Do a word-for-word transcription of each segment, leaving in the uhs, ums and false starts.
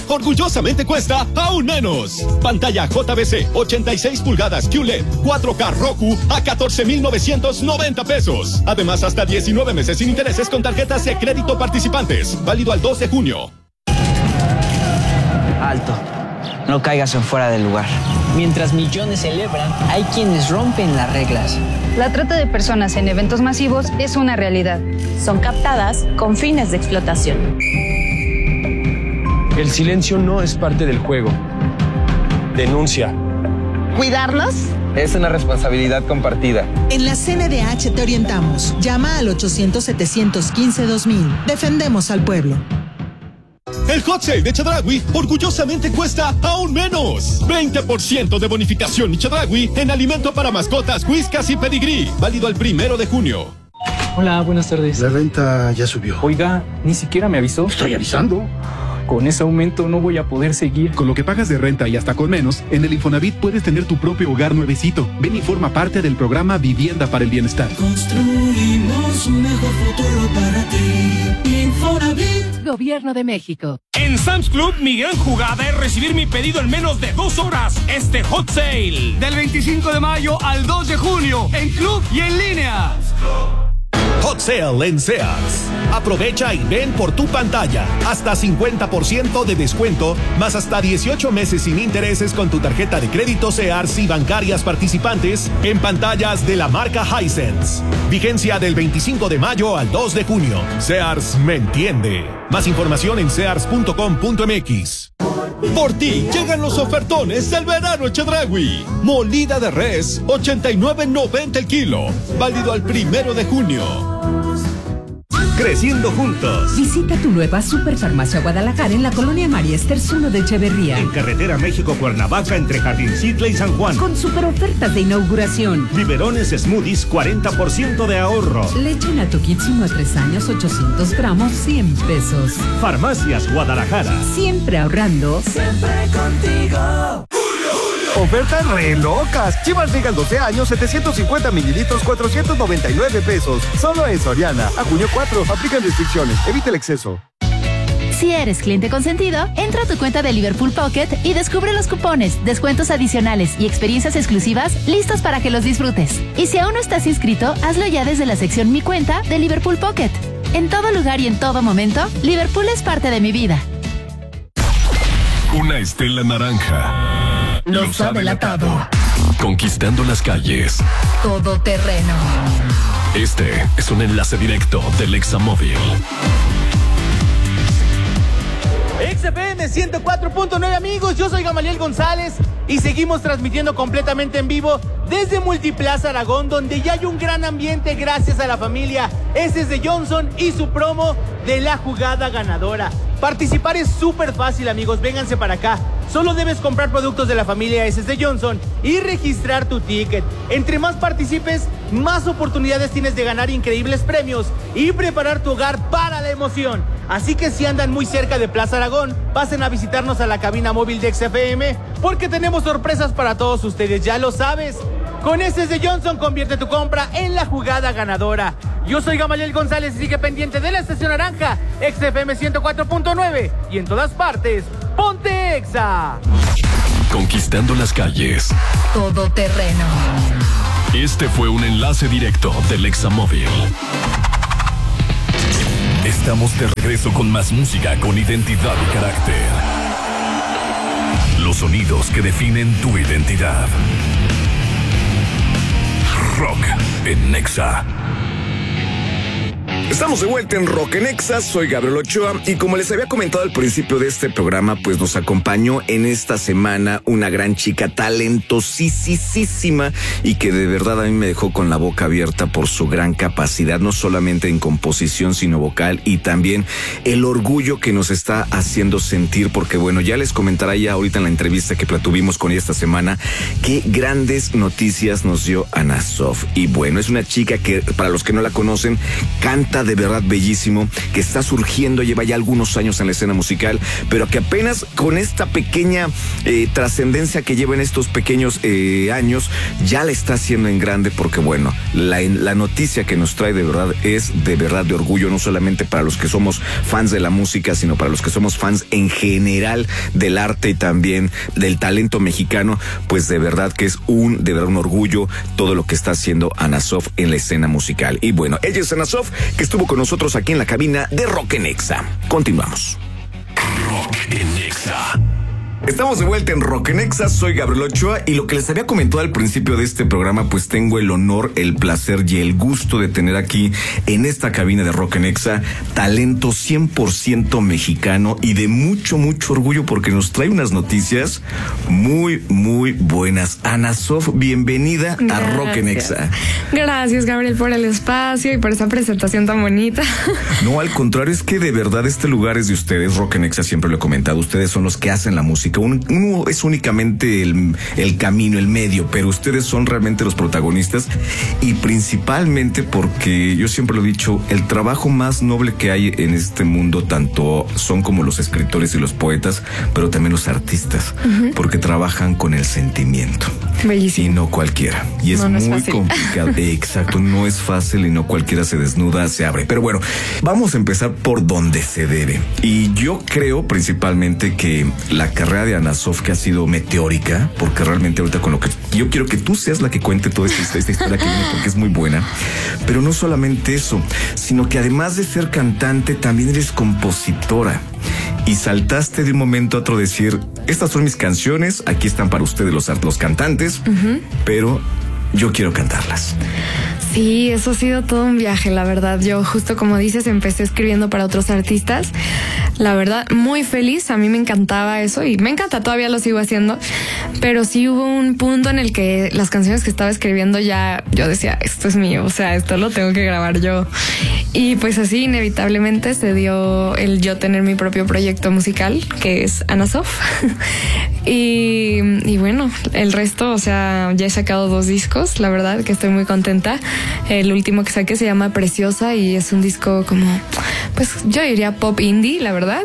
orgullosamente cuesta aún menos. Pantalla J V C ochenta y seis pulgadas Q L E D cuatro K Roku a catorce mil novecientos noventa pesos. Además, hasta diecinueve meses sin intereses con tarjetas de crédito participantes. Válido al dos de junio. Alto. No caigas en fuera del lugar. Mientras millones celebran, hay quienes rompen las reglas. La trata de personas en eventos masivos es una realidad. Son captadas con fines de explotación. El silencio no es parte del juego. Denuncia. ¿Cuidarnos? Es una responsabilidad compartida. En la C N D H te orientamos. Llama al ochocientos, setecientos quince, dos mil. Defendemos al pueblo. El Hot Sale de Chedraui orgullosamente cuesta aún menos. veinte por ciento de bonificación Chedraui en alimento para mascotas, whiskas y pedigrí. Válido al primero de junio. Hola, buenas tardes. La renta ya subió. Oiga, ni siquiera me avisó. Estoy avisando. Con ese aumento no voy a poder seguir. Con lo que pagas de renta y hasta con menos, en el Infonavit puedes tener tu propio hogar nuevecito. Ven y forma parte del programa Vivienda para el Bienestar. Construimos un mejor futuro para ti. Infonavit. Gobierno de México. En Sam's Club, mi gran jugada es recibir mi pedido en menos de dos horas. Este Hot Sale. Del veinticinco de mayo al dos de junio. En club y en línea. Hot Sale en Sears. Aprovecha y ven por tu pantalla. Hasta cincuenta por ciento de descuento, más hasta dieciocho meses sin intereses con tu tarjeta de crédito Sears y bancarias participantes en pantallas de la marca Hisense. Vigencia del veinticinco de mayo al dos de junio. Sears me entiende. Más información en sears punto com punto m x. Por ti llegan los ofertones del verano Chedraui. Molida de res, ochenta y nueve noventa el kilo. Válido al primero de junio. Creciendo juntos. Visita tu nueva Superfarmacia Guadalajara en la colonia María Esters uno de Echeverría. En carretera México-Cuernavaca entre Jardincitla y San Juan. Con super ofertas de inauguración. Biberones Smoothies, cuarenta por ciento de ahorro. Leche Nato Kids uno a tres años, ochocientos gramos, cien pesos. Farmacias Guadalajara. Siempre ahorrando. Siempre contigo. Ofertas re locas. Chivas Regal doce años, setecientos cincuenta mililitros, cuatrocientos noventa y nueve pesos. Solo en Soriana. A junio cuatro. Aplican restricciones. Evita el exceso. Si eres cliente consentido, entra a tu cuenta de Liverpool Pocket y descubre los cupones, descuentos adicionales y experiencias exclusivas listos para que los disfrutes. Y si aún no estás inscrito, hazlo ya desde la sección Mi Cuenta de Liverpool Pocket. En todo lugar y en todo momento, Liverpool es parte de mi vida. Una estela naranja nos ha delatado. Conquistando las calles. Todo terreno. Este es un enlace directo del Examóvil. X F M ciento cuatro punto nueve, amigos, yo soy Gamaliel González y seguimos transmitiendo completamente en vivo desde Multiplaza Aragón, donde ya hay un gran ambiente gracias a la familia S S de Johnson y su promo de la jugada ganadora. Participar es súper fácil, amigos, vénganse para acá. Solo debes comprar productos de la familia S S de Johnson y registrar tu ticket. Entre más participes, más oportunidades tienes de ganar increíbles premios y preparar tu hogar para la emoción. Así que si andan muy cerca de Plaza Aragón, pasen a visitarnos a la cabina móvil de X F M porque tenemos sorpresas para todos ustedes, ya lo sabes. Con S S de Johnson convierte tu compra en la jugada ganadora. Yo soy Gamaliel González y sigue pendiente de la estación naranja, X F M ciento cuatro punto nueve y en todas partes, ¡ponte Exa! Conquistando las calles. Todo terreno. Este fue un enlace directo del Examóvil. Estamos de regreso con más música con identidad y carácter. Los sonidos que definen tu identidad. Rock en Nexa. Estamos de vuelta en Rock en Exa, soy Gabriel Ochoa y como les había comentado al principio de este programa, pues nos acompañó en esta semana una gran chica talentosísima y que de verdad a mí me dejó con la boca abierta por su gran capacidad, no solamente en composición sino vocal y también el orgullo que nos está haciendo sentir, porque bueno, ya les comentará ya ahorita en la entrevista que tuvimos con ella esta semana qué grandes noticias nos dio Ana Sof. Y bueno, es una chica que para los que no la conocen canta canta de verdad bellísimo, que está surgiendo, lleva ya algunos años en la escena musical, pero que apenas con esta pequeña eh, trascendencia que lleva en estos pequeños eh, años, ya la está haciendo en grande, porque bueno, la, la noticia que nos trae de verdad es de verdad de orgullo, no solamente para los que somos fans de la música, sino para los que somos fans en general del arte y también del talento mexicano, pues de verdad que es un, de verdad un orgullo todo lo que está haciendo Ana Sof en la escena musical. Y bueno, ella es Ana Sof, que estuvo con nosotros aquí en la cabina de Rock en Exa. Continuamos. Rock en Exa. Estamos de vuelta en Rock en Exa, soy Gabriel Ochoa y lo que les había comentado al principio de este programa, pues tengo el honor, el placer y el gusto de tener aquí en esta cabina de Rock en Exa talento cien por ciento mexicano y de mucho, mucho orgullo porque nos trae unas noticias muy, muy buenas. Ana Sof, bienvenida Gracias. a Rock en Exa. Gracias, Gabriel, por el espacio y por esa presentación tan bonita. No, al contrario, es que de verdad este lugar es de ustedes. Rock en Exa siempre lo he comentado, ustedes son los que hacen la música. Uno es únicamente el, el camino, el medio, pero ustedes son realmente los protagonistas y principalmente porque yo siempre lo he dicho, el trabajo más noble que hay en este mundo tanto son como los escritores y los poetas, pero también los artistas, uh-huh. porque trabajan con el sentimiento. Bellísimo. Y no cualquiera. Y es, no, no muy es complicado. Exacto, no es fácil y no cualquiera se desnuda, se abre. Pero bueno, vamos a empezar por donde se debe. Y yo creo principalmente que la carrera de Ana Sof, que ha sido meteórica, porque realmente ahorita con lo que yo quiero que tú seas la que cuente toda esta, esta historia que viene, porque es muy buena, pero no solamente eso, sino que además de ser cantante, también eres compositora. Y saltaste de un momento a otro a decir, estas son mis canciones, aquí están para ustedes los, los cantantes, uh-huh. pero yo quiero cantarlas. Sí, eso ha sido todo un viaje, la verdad. Yo justo como dices, empecé escribiendo para otros artistas. La verdad, muy feliz. A mí me encantaba eso y me encanta, todavía lo sigo haciendo. Pero sí hubo un punto en el que las canciones que estaba escribiendo ya, yo decía, esto es mío, o sea, esto lo tengo que grabar yo. Y pues así inevitablemente se dio el yo tener mi propio proyecto musical, que es Ana Sof. y, y bueno, el resto, o sea, ya he sacado dos discos, la verdad que estoy muy contenta. El último que saqué se llama Preciosa y es un disco como, pues yo diría pop indie, la verdad,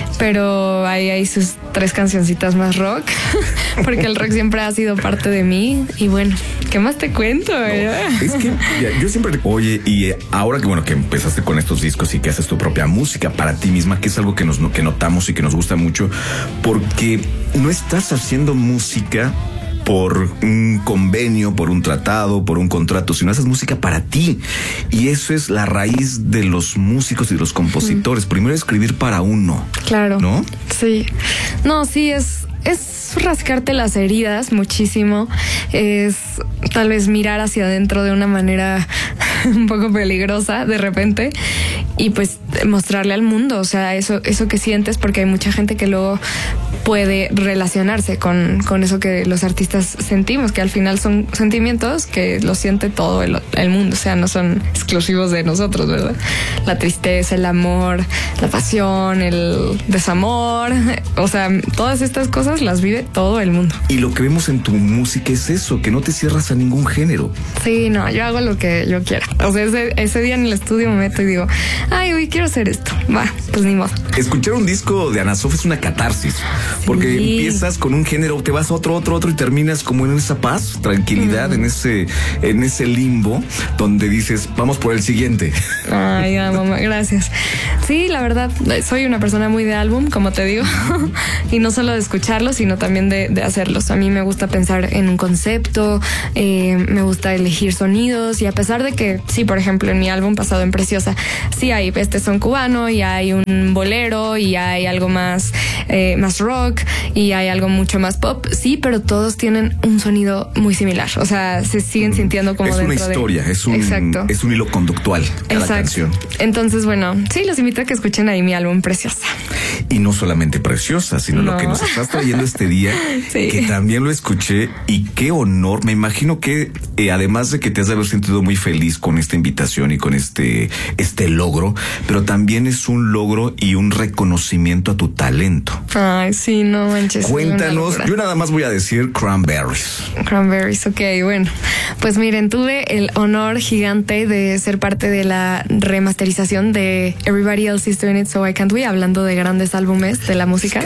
pero ahí hay sus tres cancioncitas más rock, porque el rock siempre ha sido parte de mí. Y bueno, ¿qué más te cuento? No, es que ya, yo siempre, oye, y ahora que bueno, que empezaste con estos discos y que haces tu propia música para ti misma, que es algo que nos que notamos y que nos gusta mucho, porque no estás haciendo música por un convenio, por un tratado, por un contrato, sino haces música para ti. Y eso es la raíz de los músicos y de los compositores. Mm. Primero escribir para uno. Claro. ¿No? Sí. No, sí, es... es rascarte las heridas muchísimo, es tal vez mirar hacia adentro de una manera un poco peligrosa de repente y pues mostrarle al mundo, o sea, eso, eso que sientes, porque hay mucha gente que luego puede relacionarse con, con eso que los artistas sentimos, que al final son sentimientos que lo siente todo el, el mundo, o sea, no son exclusivos de nosotros, ¿verdad? La tristeza, el amor, la pasión, el desamor, o sea, todas estas cosas las vive todo el mundo. Y lo que vemos en tu música es eso, que no te cierras a ningún género. Sí, no, yo hago lo que yo quiera. O sea, ese, ese día en el estudio me meto y digo, ay, hoy quiero hacer esto. Va, pues ni modo. Escuchar un disco de Ana Sof es una catarsis, sí. Porque empiezas con un género, te vas a otro, otro, otro y terminas como en esa paz, tranquilidad, mm. en ese, en ese limbo donde dices, vamos por el siguiente. Ay, ya, mamá, gracias. Sí, la verdad, soy una persona muy de álbum, como te digo, y no solo de escucharlos, sino también de, de hacerlos. A mí me gusta pensar en un concepto, eh, me gusta elegir sonidos, y a pesar de que, sí, por ejemplo, en mi álbum pasado en Preciosa, sí hay este son cubano y hay un bolero y hay algo más, eh, más rock y hay algo mucho más pop, sí, pero todos tienen un sonido muy similar. O sea, se siguen sintiendo como es dentro una historia, de... es un Exacto. es un hilo conductual cada Exacto. canción. Entonces, bueno, sí, los invito a que escuchen ahí mi álbum Preciosa. Y no solamente preciosa, sino no. lo que nos estás trayendo este día, sí. que también lo escuché y qué honor. Me imagino que eh, además de que te has de haber sentido muy feliz con esta invitación y con este, este logro, pero también es un logro y un reconocimiento a tu talento. Ay, sí, no manches. Cuéntanos, yo nada más voy a decir Cranberries. Cranberries, ok, bueno. Pues miren, tuve el honor gigante de ser parte de la remasterización de Everybody Else Is Doing It So I Can't We, hablando de grandes álbumes de la música.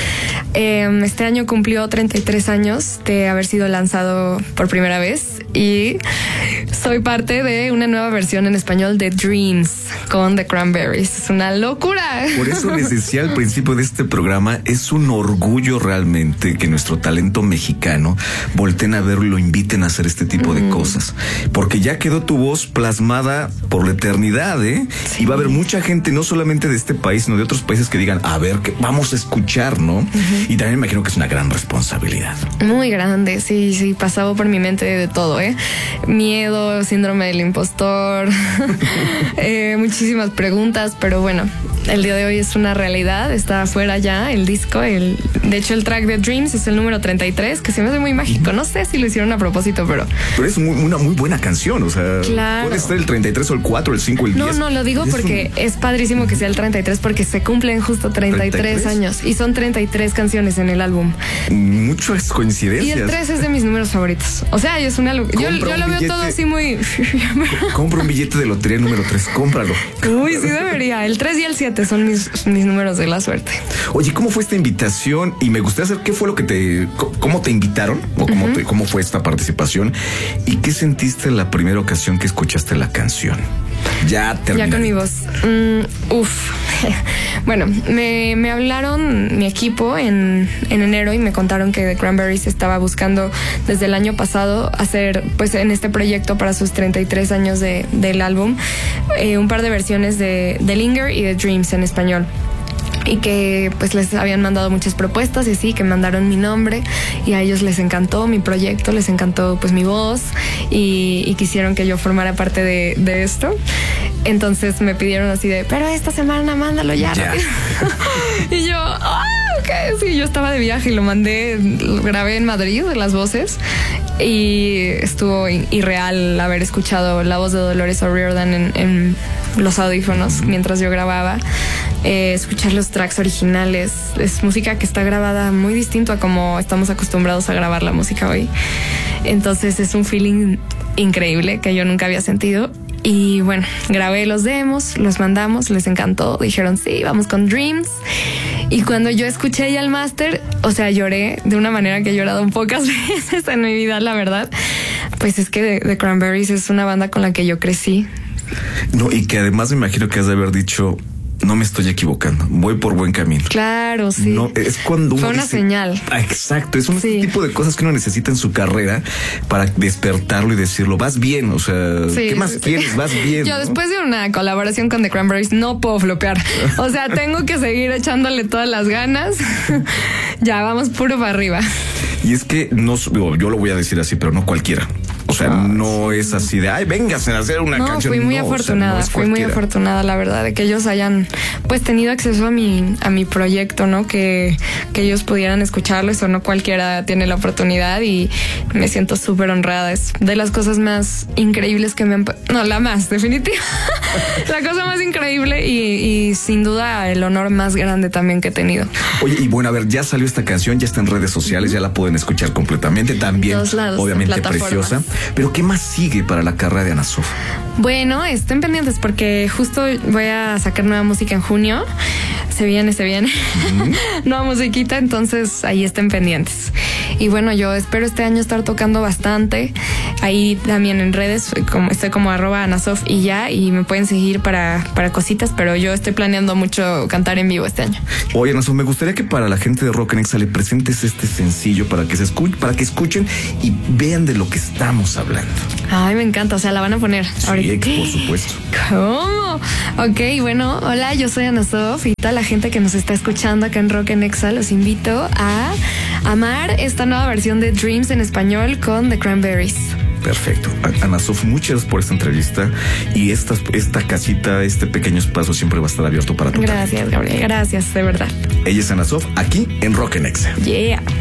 Eh, este año cumplió treinta y tres años de haber sido lanzado por primera vez y soy parte de una nueva versión en español de Dreams con The Cranberries. Es una locura. Por eso les decía al principio de este programa, es un orgullo realmente que nuestro talento mexicano volteen a verlo y lo inviten a hacer este tipo mm. de cosas. Porque ya quedó tu voz plasmada por la eternidad, ¿eh? Sí. Y va a haber mucha gente, no solamente de este país, sino de otros países que digan, a ver, que vamos a escuchar, ¿no? Uh-huh. Y también me imagino que es una gran responsabilidad. Muy grande, sí, sí, pasaba por mi mente de todo, ¿eh? Miedo, síndrome del impostor, eh, muchísimas preguntas, pero bueno, el día de hoy es una realidad, está afuera ya el disco, el, de hecho el track de Dreams es el número treinta y tres, que se me hace muy mágico, no sé si lo hicieron a propósito, pero... Pero es muy, una muy buena canción, o sea, claro. puede estar el treinta y tres o el cuatro, el cinco, el diez. No, no, lo digo es porque un... es padrísimo que sea el treinta y tres porque se cumplen justo treinta y tres, treinta y tres años y son treinta y tres canciones en el álbum. Muchas coincidencias. Y el tres es de mis números favoritos. O sea, es una... Yo, yo lo veo billete, todo así muy... Compra un billete de lotería número tres, cómpralo. Uy, sí debería. El tres y el siete son mis, mis números de la suerte. Oye, ¿cómo fue esta invitación? Y me gustaría saber qué fue lo que te... ¿Cómo te invitaron? ¿O cómo, uh-huh. te, cómo fue esta participación? ¿Y qué sentiste la primera ocasión que escuchaste la canción? Ya terminé. Ya con mi voz. Mm, uf. Bueno, me, me hablaron mi equipo en, en enero y me contaron que The Cranberries estaba buscando desde el año pasado hacer, pues en este proyecto para sus treinta y tres años de, del álbum, eh, un par de versiones de, de Linger y de Dreams en español. Y que pues les habían mandado muchas propuestas y sí, que mandaron mi nombre y a ellos les encantó mi proyecto, les encantó pues mi voz y, y quisieron que yo formara parte de, de esto. Entonces me pidieron así de, pero esta semana mándalo ya. ya. Y yo, ah, ok, sí, yo estaba de viaje y lo mandé, lo grabé en Madrid, las voces. Y estuvo irreal haber escuchado la voz de Dolores O'Riordan en, en los audífonos mientras yo grababa. Eh, escuchar los tracks originales. Es música que está grabada muy distinto a como estamos acostumbrados a grabar la música hoy. Entonces es un feeling increíble que yo nunca había sentido. Y bueno, grabé los demos, los mandamos, les encantó. Dijeron, sí, vamos con Dreams. Y cuando yo escuché ya el máster, o sea, lloré de una manera que he llorado pocas veces en mi vida, la verdad. Pues es que The Cranberries es una banda con la que yo crecí. No, y que además me imagino que has de haber dicho, no me estoy equivocando, voy por buen camino. Claro, sí. No, es cuando uno fue una dice, señal. Ah, exacto, es un sí. tipo de cosas que uno necesita en su carrera para despertarlo y decirlo, vas bien, o sea, sí, ¿qué más sí, quieres? Sí. Vas bien. Yo ¿no? después de una colaboración con The Cranberries no puedo flopear. O sea, tengo que seguir echándole todas las ganas. Ya, vamos puro para arriba. Y es que no, yo lo voy a decir así, pero no cualquiera. O sea, oh, no es así de, ay, véngase a hacer una no, canción. Fui muy no, afortunada, o sea, no fui muy afortunada, la verdad, de que ellos hayan pues tenido acceso a mi, a mi proyecto, ¿no? Que, que ellos pudieran escucharlo, eso no cualquiera tiene la oportunidad y me siento súper honrada. Es de las cosas más increíbles que me han... No, la más, definitiva. La cosa más increíble y, y sin duda el honor más grande también que he tenido. Oye, y bueno, a ver, ya salió esta canción, ya está en redes sociales, ya la pueden escuchar completamente también. Dos lados, obviamente preciosa. Pero ¿qué más sigue para la carrera de Ana Sof? Bueno, estén pendientes porque justo voy a sacar nueva música en junio. Se viene, se viene. Uh-huh. Nueva musiquita, entonces ahí estén pendientes. Y bueno, yo espero este año estar tocando bastante. Ahí también en redes, como estoy como arroba Ana Sof y ya, y me pueden seguir para, para cositas, pero yo estoy planeando mucho cantar en vivo este año. Oye, Ana Sof, me gustaría que para la gente de Rock and Exa le presentes este sencillo para que se escuchen, para que escuchen y vean de lo que estamos hablando. Ay, me encanta, o sea, la van a poner sí, ahorita. Por supuesto. ¿Cómo? Ok, bueno, hola, yo soy Ana Sof y toda la gente que nos está escuchando acá en Rock and Exa, los invito a amar esta nueva versión de Dreams en español con The Cranberries. Perfecto. Ana Sof, muchas gracias por esta entrevista y esta, esta casita, este pequeño espacio siempre va a estar abierto para tu Gracias, talento. Gabriel. Gracias, de verdad. Ella es Ana Sof, aquí en Rock en Exa. Yeah.